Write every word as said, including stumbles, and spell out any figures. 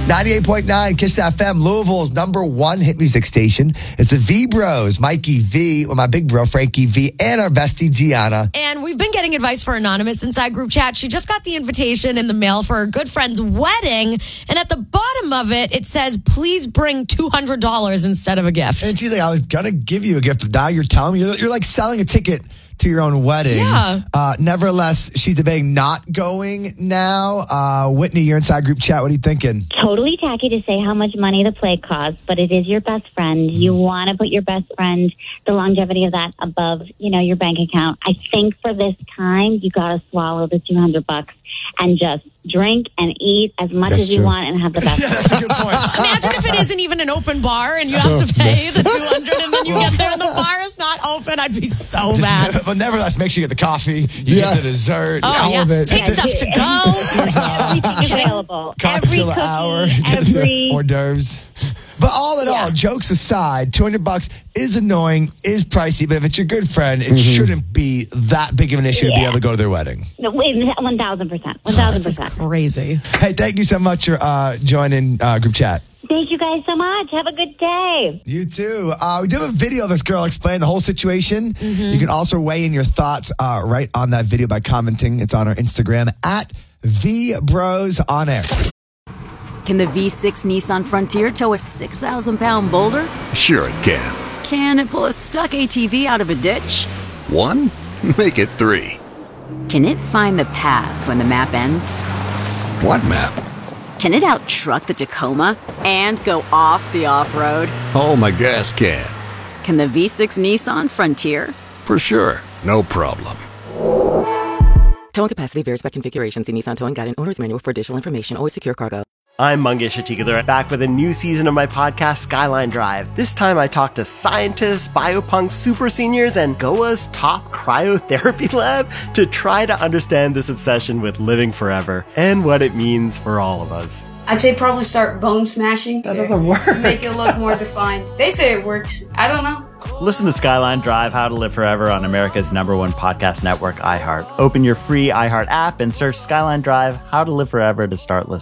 ninety-eight point nine Kiss F M, Louisville's number one hit music station. It's the V Bros, Mikey V, with my big bro, Frankie V, and our bestie, Gianna. And we've been getting advice for Anonymous inside group chat. She just got the invitation in the mail for her good friend's wedding. And at the bottom of it, it says, please bring two hundred dollars instead of a gift. And she's like, I was going to give you a gift, but now you're telling me. You're, you're like selling a ticket to your own wedding. Yeah. Uh, nevertheless, she's debating not going now. Uh, Whitney, you're inside group chat. What are you thinking? Totally tacky to say how much money the play costs, but it is your best friend. You want to put your best friend, the longevity of that above, you know, your bank account. I think for this time, you got to swallow the two hundred bucks and just drink and eat as much That's as you true. want and have the best. Yeah, that's a good point. Imagine if it isn't even an open bar and you have to pay the two hundred dollars and then you get there and the bar is not open. I'd be so Just, mad. but nevertheless, make sure you get the coffee, you Yeah. get the dessert, Oh, all yeah. of it. Take stuff to go. Everything available. Every Cocktail cookie, hour, every hors d'oeuvres. But all in all, jokes aside, two hundred bucks is annoying, is pricey, but if it's your good friend, it shouldn't be that big of an issue to be Yeah. able to go to their wedding. no, wait, one thousand percent. One This thousand is percent. crazy. Hey, thank you so much for uh, joining uh, group chat. Thank you guys so much. Have a good day. You too. Uh, we do have a video of this girl explaining the whole situation. You can also weigh in your thoughts uh, right on that video by commenting. It's on our Instagram at V Bros On Air. Can the V six Nissan Frontier tow a six thousand pound boulder? Sure it can. Can it pull a stuck A T V out of a ditch? One? Make it three. Can it find the path when the map ends? What map? Can it out-truck the Tacoma and go off the off-road? Oh, my gas can. Can the V six Nissan Frontier? For sure. No problem. Towing capacity varies by configuration. See Nissan Towing Guide and Owner's Manual for additional information. Always secure cargo. I'm Mangesh Atikadar, back with a new season of my podcast, Skyline Drive. This time I talk to scientists, biopunks, super seniors, and G O A's top cryotherapy lab to try to understand this obsession with living forever and what it means for all of us. I'd say probably start bone smashing. That doesn't work. Make it look more defined. They say it works. I don't know. Listen to Skyline Drive, How to Live Forever on America's number one podcast network, iHeart. Open your free iHeart app and search Skyline Drive, How to Live Forever to start listening.